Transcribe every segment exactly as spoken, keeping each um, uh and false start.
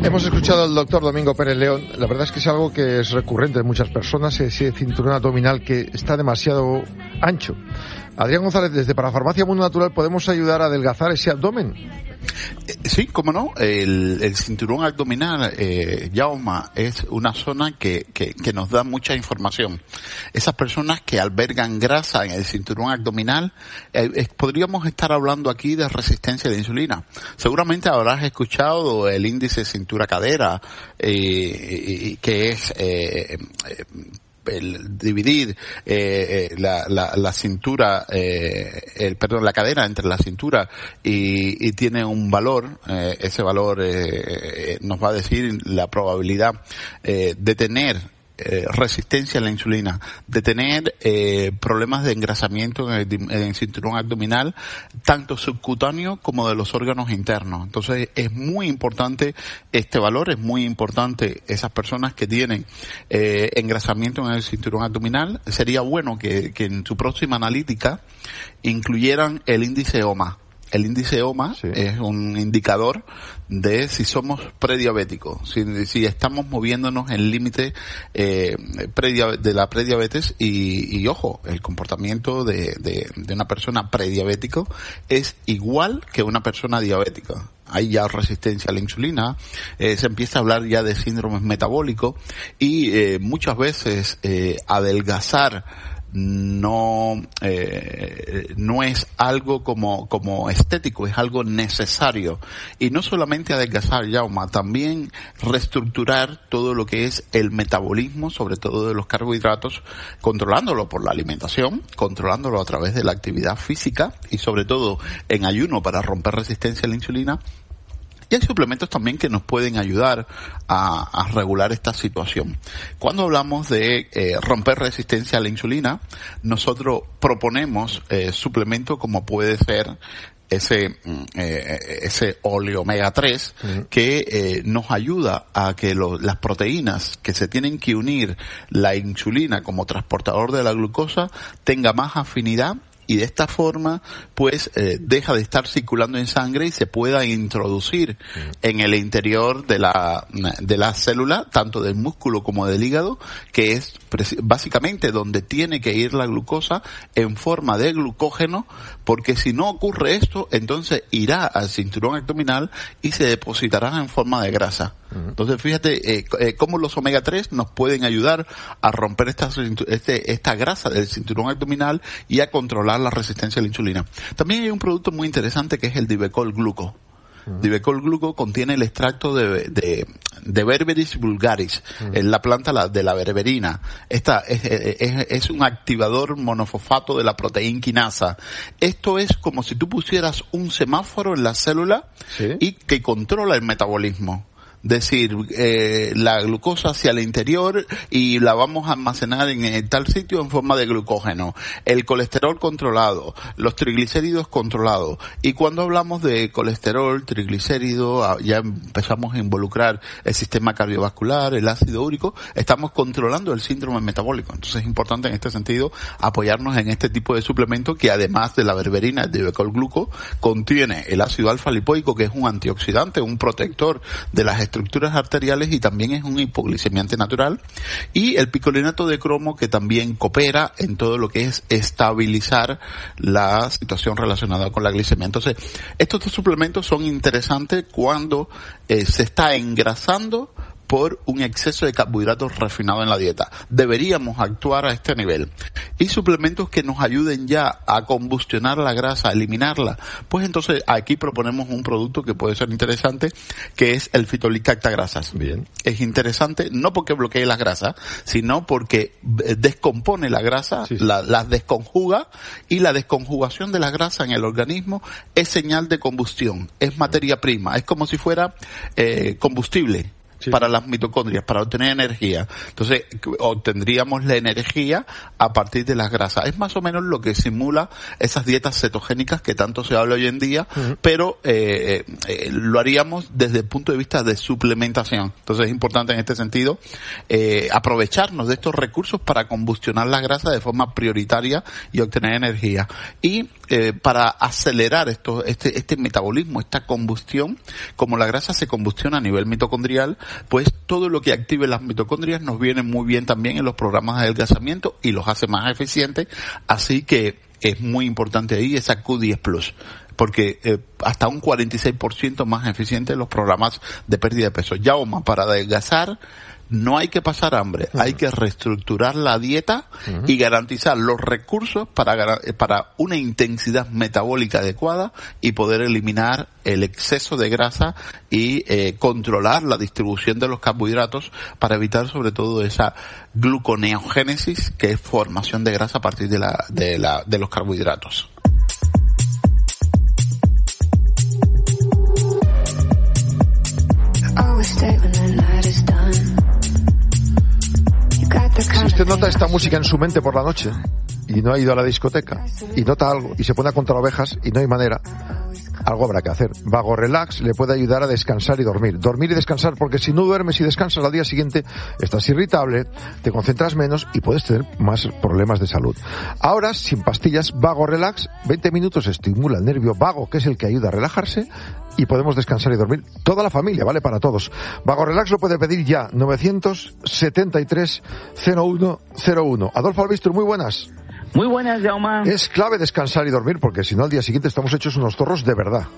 Hemos escuchado al doctor Domingo Pérez León. La verdad es que es algo que es recurrente en muchas personas, ese cinturón abdominal que está demasiado ancho. Adrián González, desde Parafarmacia Mundo Natural, ¿podemos ayudar a adelgazar ese abdomen? Sí, cómo no. El, el cinturón abdominal, eh, Yauma, es una zona que, que, que nos da mucha información. Esas personas que albergan grasa en el cinturón abdominal, eh, eh, podríamos estar hablando aquí de resistencia a la insulina. Seguramente habrás escuchado el índice cintura-cadera, eh, que es eh, eh, el dividir eh, la, la, la cintura, eh, el perdón, la cadera entre la cintura y, y tiene un valor, eh, ese valor eh, nos va a decir la probabilidad eh, de tener Eh, resistencia a la insulina, de tener eh, problemas de engrasamiento en el, en el cinturón abdominal, tanto subcutáneo como de los órganos internos. Entonces es muy importante este valor, es muy importante esas personas que tienen eh, engrasamiento en el cinturón abdominal. Sería bueno que, que en su próxima analítica incluyeran el índice O M A. El índice O M A sí. es un indicador de si somos prediabéticos, si, si estamos moviéndonos en límite eh, de la prediabetes y, y ojo, el comportamiento de, de, de una persona prediabético es igual que una persona diabética. Hay ya resistencia a la insulina, eh, se empieza a hablar ya de síndromes metabólicos y eh, muchas veces eh, adelgazar no eh, no es algo como como estético, es algo necesario. Y no solamente adelgazar, Yauma, también reestructurar todo lo que es el metabolismo, sobre todo de los carbohidratos, controlándolo por la alimentación, controlándolo a través de la actividad física y sobre todo en ayuno para romper resistencia a la insulina. Y hay suplementos también que nos pueden ayudar a, a regular esta situación. Cuando hablamos de eh, romper resistencia a la insulina, nosotros proponemos eh, suplementos como puede ser ese eh, ese óleo omega tres uh-huh. que eh, nos ayuda a que lo, las proteínas que se tienen que unir la insulina como transportador de la glucosa tenga más afinidad y de esta forma pues eh, deja de estar circulando en sangre y se pueda introducir uh-huh. en el interior de la de la célula, tanto del músculo como del hígado, que es básicamente donde tiene que ir la glucosa en forma de glucógeno, porque si no ocurre esto, entonces irá al cinturón abdominal y se depositará en forma de grasa. Uh-huh. Entonces fíjate eh, eh, cómo los omega tres nos pueden ayudar a romper esta, este, esta grasa del cinturón abdominal y a controlar la resistencia a la insulina. También hay un producto muy interesante que es el Divecol Gluco. Uh-huh. Divecol Gluco contiene el extracto de, de, de Berberis vulgaris, uh-huh. en la planta la, de la berberina. Esta es, es, es un activador monofosfato de la proteína quinasa. Esto es como si tú pusieras un semáforo en la célula ¿sí? y que controla el metabolismo. Decir, eh, la glucosa hacia el interior y la vamos a almacenar en, en tal sitio en forma de glucógeno. El colesterol controlado, los triglicéridos controlados. Y cuando hablamos de colesterol, triglicérido, ya empezamos a involucrar el sistema cardiovascular, el ácido úrico, estamos controlando el síndrome metabólico. Entonces es importante en este sentido apoyarnos en este tipo de suplemento que además de la berberina, el Divecol Gluco, contiene el ácido alfa lipoico, que es un antioxidante, un protector de las estructuras arteriales y también es un hipoglicemiante natural, y el picolinato de cromo, que también coopera en todo lo que es estabilizar la situación relacionada con la glicemia. Entonces, estos dos suplementos son interesantes cuando eh, se está engrasando por un exceso de carbohidratos refinados en la dieta. Deberíamos actuar a este nivel. Y suplementos que nos ayuden ya a combustionar la grasa, a eliminarla, pues entonces aquí proponemos un producto que puede ser interesante, que es el Fitolicacta Grasas. Bien. Es interesante no porque bloquee las grasas, sino porque descompone la grasa, sí, sí. La, las desconjuga, y la desconjugación de la grasa en el organismo es señal de combustión, es materia prima, es como si fuera eh, combustible. sí. para las mitocondrias, para obtener energía. Entonces, obtendríamos la energía a partir de las grasas. Es más o menos lo que simula esas dietas cetogénicas que tanto se habla hoy en día, uh-huh. pero eh, eh, lo haríamos desde el punto de vista de suplementación. Entonces es importante en este sentido eh, aprovecharnos de estos recursos para combustionar la grasa de forma prioritaria y obtener energía. Y eh, para acelerar esto, este, este metabolismo, esta combustión, como la grasa se combustiona a nivel mitocondrial, pues todo lo que active las mitocondrias nos viene muy bien también en los programas de adelgazamiento y los hace más eficientes, así que es muy importante ahí esa Q diez plus, porque eh, hasta un cuarenta y seis por ciento más eficiente en los programas de pérdida de peso. Ya, Oma, para adelgazar no hay que pasar hambre, uh-huh. hay que reestructurar la dieta uh-huh. y garantizar los recursos para, para una intensidad metabólica adecuada y poder eliminar el exceso de grasa y eh, controlar la distribución de los carbohidratos para evitar sobre todo esa gluconeogénesis, que es formación de grasa a partir de la, de la, de los carbohidratos. Si usted nota esta música en su mente por la noche y no ha ido a la discoteca y nota algo y se pone a contar ovejas y no hay manera, algo habrá que hacer. Vago Relax le puede ayudar a descansar y dormir. Dormir y descansar, porque si no duermes y descansas al día siguiente, estás irritable, te concentras menos y puedes tener más problemas de salud. Ahora, sin pastillas, Vago Relax, veinte minutos estimula el nervio vago, que es el que ayuda a relajarse, y podemos descansar y dormir toda la familia, ¿vale? Para todos. Vago Relax lo puede pedir ya, novecientos setenta y tres cero uno cero uno. Adolfo Albistur, muy buenas. Muy buenas, Jaume. Es clave descansar y dormir, porque si no al día siguiente estamos hechos unos zorros de verdad.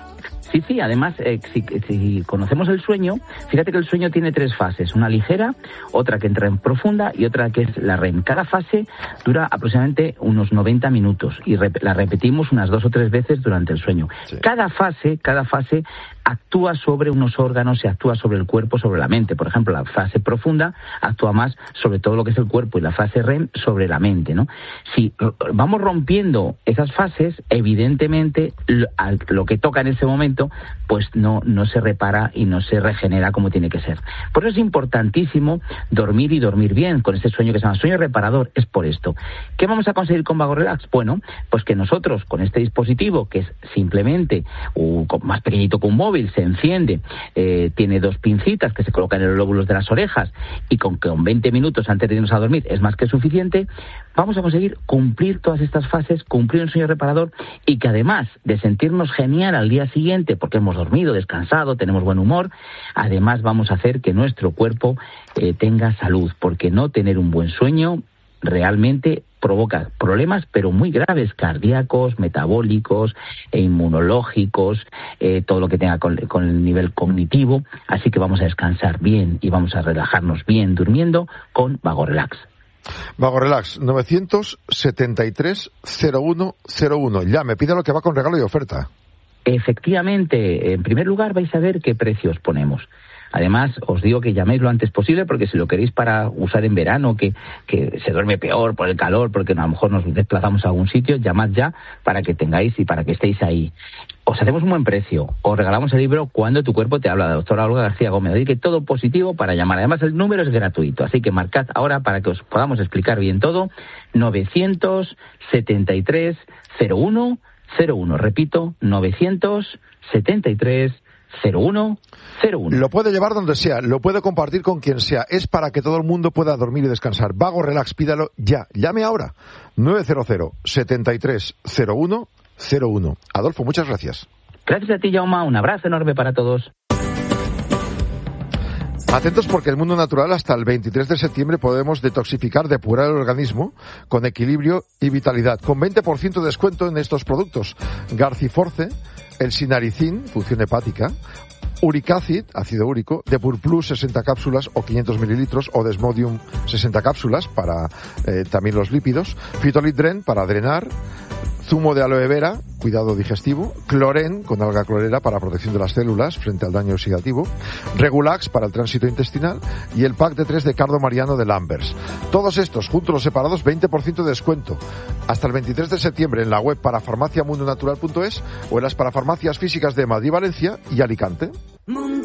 Sí, sí, además, eh, si, si conocemos el sueño, fíjate que el sueño tiene tres fases, una ligera, otra que entra en profunda y otra que es la R E M. Cada fase dura aproximadamente unos noventa minutos y rep- la repetimos unas dos o tres veces durante el sueño. Sí. Cada fase, cada fase actúa sobre unos órganos y actúa sobre el cuerpo, sobre la mente. Por ejemplo, la fase profunda actúa más sobre todo lo que es el cuerpo y la fase R E M sobre la mente, ¿no? Si vamos rompiendo esas fases, evidentemente lo, lo que toca en ese momento pues no, no se repara y no se regenera como tiene que ser. Por eso es importantísimo dormir y dormir bien con este sueño que se llama sueño reparador. Es por esto. ¿Qué vamos a conseguir con Vago Relax? Bueno, pues que nosotros con este dispositivo, que es simplemente uh, más pequeñito que un móvil, se enciende, eh, tiene dos pincitas que se colocan en los lóbulos de las orejas y con que con veinte minutos antes de irnos a dormir es más que suficiente, vamos a conseguir cumplir todas estas fases, cumplir un sueño reparador y que además de sentirnos genial al día siguiente porque hemos dormido, descansado, tenemos buen humor, además vamos a hacer que nuestro cuerpo eh, tenga salud, porque no tener un buen sueño realmente provoca problemas, pero muy graves, cardíacos, metabólicos, e inmunológicos, eh, todo lo que tenga con, con el nivel cognitivo. Así que vamos a descansar bien y vamos a relajarnos bien durmiendo con Vago Relax. Vago Relax, novecientos setenta y tres cero uno cero uno. Ya, me pide lo que va con regalo y oferta. Efectivamente, en primer lugar vais a ver qué precios ponemos. Además, os digo que llaméis lo antes posible porque si lo queréis para usar en verano, que, que se duerme peor por el calor, porque a lo mejor nos desplazamos a algún sitio, llamad ya para que tengáis y para que estéis ahí. Os hacemos un buen precio, os regalamos el libro Cuando tu cuerpo te habla, de la doctora Olga García Gómez. Así que todo positivo para llamar. Además, el número es gratuito, así que marcad ahora para que os podamos explicar bien todo. novecientos setenta y tres cero uno cero uno. Repito, novecientos setenta y tres cero uno cero uno. Lo puede llevar donde sea, lo puede compartir con quien sea. Es para que todo el mundo pueda dormir y descansar. Vago Relax, pídalo ya. Llame ahora. nueve cero cero setenta y tres cero uno cero uno. Adolfo, muchas gracias. Gracias a ti, Jaume. Un abrazo enorme para todos. Atentos porque el mundo natural hasta el veintitrés de septiembre podemos detoxificar, depurar el organismo con equilibrio y vitalidad. Con veinte por ciento de descuento en estos productos. Garciforce, el sinaricin, función hepática, Uricacid, ácido úrico, Depur Plus sesenta cápsulas o quinientos mililitros, o Desmodium sesenta cápsulas para eh, también los lípidos, Fitolitdren para drenar, zumo de aloe vera, cuidado digestivo, Cloren con alga clorera para protección de las células frente al daño oxidativo, Regulax para el tránsito intestinal y el pack de tres de Cardo Mariano de Lambers. Todos estos, juntos los separados, veinte por ciento de descuento. Hasta el veintitrés de septiembre en la web parafarmaciamundonatural punto es o en las parafarmacias físicas de Madrid, Valencia y Alicante.